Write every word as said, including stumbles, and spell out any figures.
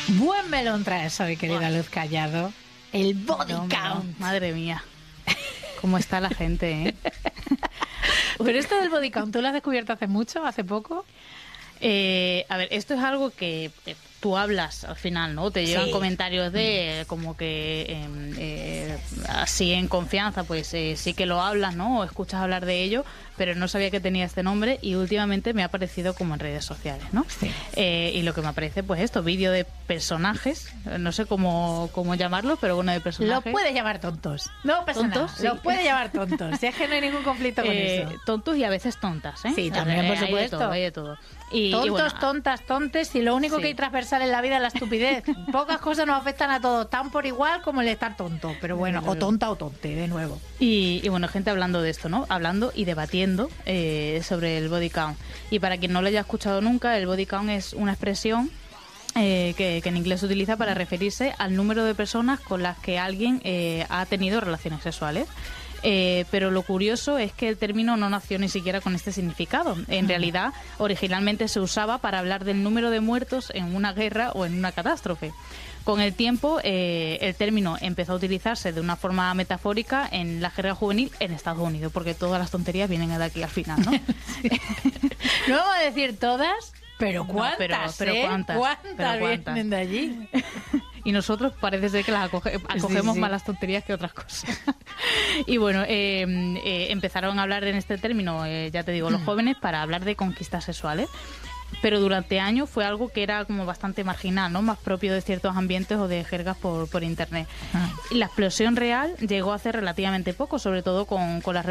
Buen melón traes hoy, querida Luz Callado. El body No, count. no, madre mía. ¿Cómo está la gente, eh? Pero esto del body count, ¿tú lo has descubierto hace mucho, hace poco? Eh, a ver, esto es algo que eh, tú hablas al final, ¿no? Te llegan Sí. comentarios de como que eh, eh, así en confianza, pues eh, sí que lo hablas, ¿no? O escuchas hablar de ello, pero no sabía que tenía este nombre y últimamente me ha aparecido como en redes sociales, ¿no? Sí. Eh, y lo que me aparece, pues esto, vídeo de personajes, no sé cómo, cómo llamarlo, pero bueno, de Lo personajes. puedes llamar tontos. No pasa ¿Tontos? nada. Sí. Lo puedes llamar tontos. Si es que no hay ningún conflicto con Eh, eso. tontos y a veces tontas, ¿eh? Sí, O sea, también, por hay de supuesto. todo, hay de todo. Y, y Tontos, bueno, tontas, tontes, y lo único sí. que hay transversal en la vida es la estupidez. Pocas cosas nos afectan a todos, tan por igual como el estar tonto. Pero bueno, o tonta o tonte, de nuevo. Y, y bueno, gente hablando de esto, ¿no? Hablando y debatiendo eh, sobre el body count. Y para quien no lo haya escuchado nunca, el body count es una expresión eh, que, que en inglés se utiliza para referirse al número de personas con las que alguien eh, ha tenido relaciones sexuales. Eh, pero lo curioso es que el término no nació ni siquiera con este significado. En realidad, originalmente se usaba para hablar del número de muertos en una guerra o en una catástrofe. Con el tiempo, eh, el término empezó a utilizarse de una forma metafórica en la jerga juvenil en Estados Unidos, porque todas las tonterías vienen de aquí al final, ¿no? No vamos a decir todas, pero No, cuántas, pero- pero ¿eh? cuántas, ¿Cuántas pero cuántas. vienen de allí? Y nosotros parece ser que las acoge- acogemos sí. más las tonterías que otras cosas. Y bueno, eh, eh, empezaron a hablar en este término, eh, ya te digo, los jóvenes para hablar de conquistas sexuales. Pero durante años fue algo que era como bastante marginal, ¿no? Más propio de ciertos ambientes o de jergas por, por internet. Ah. Y la explosión real llegó hace relativamente poco, sobre todo con, con las redes